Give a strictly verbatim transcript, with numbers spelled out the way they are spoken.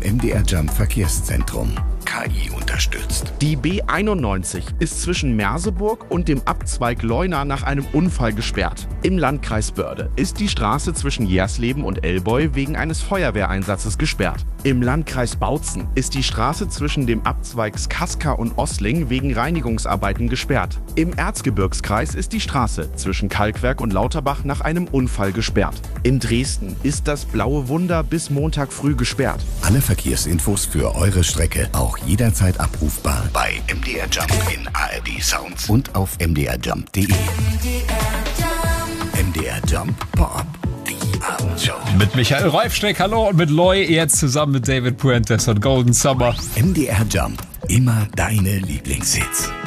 M D R Jump Verkehrszentrum. K I unterstützt. Die B einundneunzig ist zwischen Merseburg und dem Abzweig Leuna nach einem Unfall gesperrt. Im Landkreis Börde ist die Straße zwischen Jersleben und Elbeu wegen eines Feuerwehreinsatzes gesperrt. Im Landkreis Bautzen ist die Straße zwischen dem Abzweigs Kaska und Ossling wegen Reinigungsarbeiten gesperrt. Im Erzgebirgskreis ist die Straße zwischen Kalkwerk und Lauterbach nach einem Unfall gesperrt. In Dresden ist das Blaue Wunder bis Montag früh gesperrt. Alle Verkehrsinfos für eure Strecke auch jederzeit abrufbar bei M D R Jump in A R D Sounds und auf m d r jump punkt d e. M D R Jump Pop, die Abendshow. Mit Michael Reifsteck, hallo, und mit Loy, jetzt zusammen mit David Puentes und Golden Summer. M D R Jump, immer deine Lieblingshits.